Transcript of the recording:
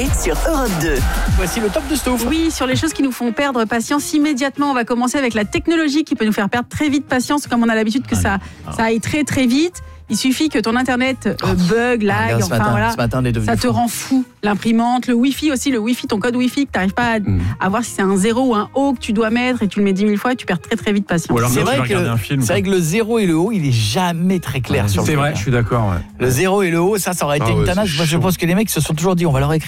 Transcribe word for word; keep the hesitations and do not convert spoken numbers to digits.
l'été sur Europe deux. Voici le top de Stouff. Oui, sur les choses qui nous font perdre patience immédiatement. On va commencer avec la technologie qui peut nous faire perdre très vite patience, comme on a l'habitude que ça, ça aille très très vite. Il suffit que ton internet euh, bug, lag, Regarde, ce enfin matin, voilà, ce matin, on est devenu ça te fou. rend fou. L'imprimante, le Wi-Fi aussi, le Wi-Fi, ton code Wi-Fi que tu n'arrives pas à, Mm. à voir si c'est un zéro ou un haut que tu dois mettre et tu le mets dix mille fois et tu perds très très vite patience. Ou alors C'est quand tu vrai, vas que, regarder un film. c'est vrai que le zéro et le haut, il est jamais très clair Ouais, sur le c'est truc, vrai, hein. je suis d'accord. Ouais. Le zéro et le haut, ça, ça aurait été Ah une ouais, tanache. c'est Moi, je chaud. pense que les mecs se sont toujours dit, on va leur écrire